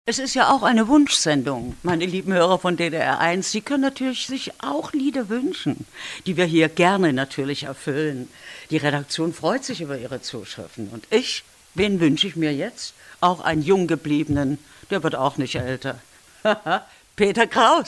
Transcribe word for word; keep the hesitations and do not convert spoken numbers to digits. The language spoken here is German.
Es ist ja auch eine Wunschsendung, meine lieben Hörer von D D R eins. Sie können natürlich sich auch Lieder wünschen, die wir hier gerne natürlich erfüllen. Die Redaktion freut sich über Ihre Zuschriften. Und ich, wen wünsche ich mir jetzt? Auch einen Junggebliebenen, der wird auch nicht älter. Peter Kraus.